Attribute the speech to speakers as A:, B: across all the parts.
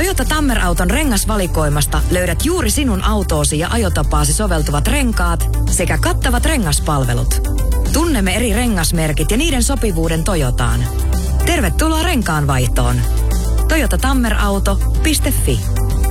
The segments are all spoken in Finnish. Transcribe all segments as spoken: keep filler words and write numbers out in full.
A: Toyota Tammer-auton rengasvalikoimasta löydät juuri sinun autoosi ja ajotapaasi soveltuvat renkaat sekä kattavat rengaspalvelut. Tunnemme eri rengasmerkit ja niiden sopivuuden Toyotaan. Tervetuloa renkaanvaihtoon. toyota tammer auto piste fi.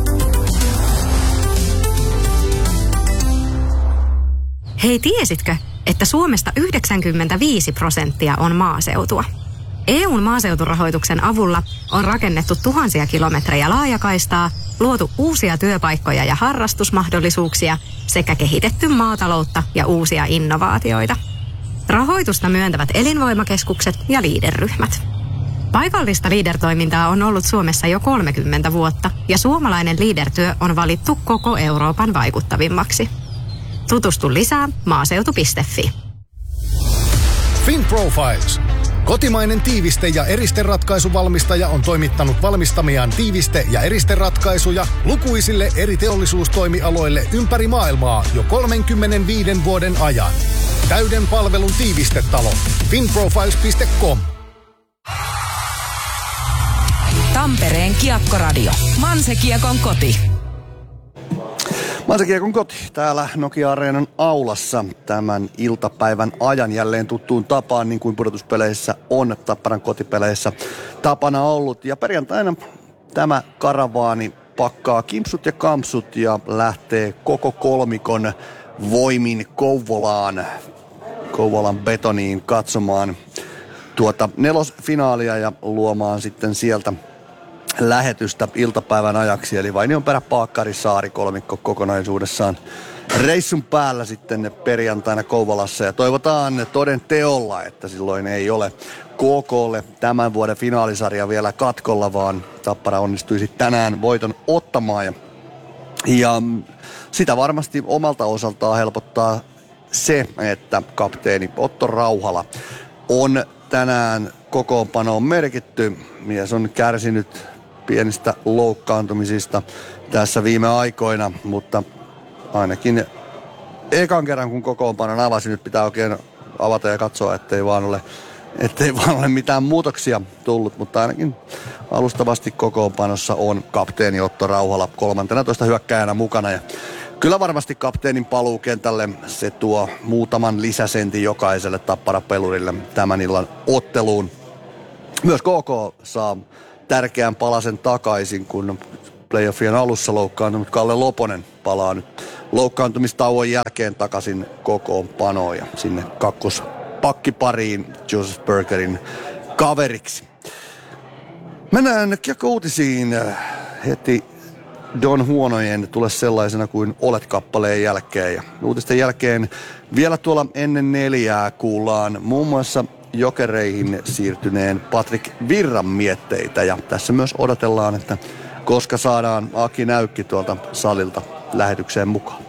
B: Hei, tiesitkö, että Suomesta yhdeksänkymmentäviisi prosenttia on maaseutua? E U:n maaseuturahoituksen avulla on rakennettu tuhansia kilometrejä laajakaistaa, luotu uusia työpaikkoja ja harrastusmahdollisuuksia sekä kehitetty maataloutta ja uusia innovaatioita. Rahoitusta myöntävät elinvoimakeskukset ja Leader-ryhmät. Paikallista Leader-toimintaa on ollut Suomessa jo kolmekymmentä vuotta ja suomalainen Leader-työ on valittu koko Euroopan vaikuttavimmaksi. Tutustu lisää maaseutu piste fi.
C: FinProfiles. Kotimainen tiiviste- ja eristeratkaisuvalmistaja on toimittanut valmistamiaan tiiviste- ja eristeratkaisuja lukuisille eri teollisuustoimialoille ympäri maailmaa jo kolmekymmentäviisi vuoden ajan. Täyden palvelun tiivistetalo. finprofiles piste com.
A: Tampereen Kiekkoradio. Manse-Kiekon koti.
D: Manse-Kiekon koti täällä Nokia-areenan aulassa tämän iltapäivän ajan jälleen tuttuun tapaan, niin kuin pudotuspeleissä on Tapparan kotipeleissä tapana ollut. Ja perjantaina tämä karavaani pakkaa kimpsut ja kampsut ja lähtee koko kolmikon voimin Kouvolaan, Kouvolan betoniin katsomaan tuota nelosfinaalia ja luomaan sitten sieltä lähetystä iltapäivän ajaksi. Eli Vainionperä, Paakkari, Saari kolmikko kokonaisuudessaan reissun päällä sitten perjantaina Kouvolassa. Ja toivotaan toden teolla, että silloin ei ole K K:lle tämän vuoden finaalisarja vielä katkolla, vaan Tappara onnistuisi tänään voiton ottamaan. Ja, ja sitä varmasti omalta osaltaan helpottaa se, että kapteeni Otto Rauhala on tänään kokoonpanoon merkitty. Mies on kärsinyt pienistä loukkaantumisista tässä viime aikoina, mutta ainakin ekan kerran kun kokoonpanon avasi, nyt pitää oikein avata ja katsoa, ettei vaan ole, ettei vaan ole mitään muutoksia tullut, mutta ainakin alustavasti kokoonpanossa on kapteeni Otto Rauhala kolmantenatoista hyökkääjänä mukana. Ja kyllä varmasti kapteenin paluu kentälle, se tuo muutaman lisäsentin jokaiselle Tappara-pelurille tämän illan otteluun. Myös K K saa tärkeän palasen takaisin, kun playoffien alussa loukkaantunut Kalle Loponen palaa nyt loukkaantumistauon jälkeen takaisin kokoonpanoon ja sinne kakkospakkipariin Joseph Bergerin kaveriksi. Mennään kiekko-uutisiin heti Don Huonojen tule sellaisena kuin olet kappaleen jälkeen. Ja uutisten jälkeen vielä tuolla ennen neljää kuullaan muun muassa Jokereihin siirtyneen Patrick Virran mietteitä. Ja tässä myös odotellaan, että koska saadaan Aki Näykki tuolta salilta lähetykseen mukaan.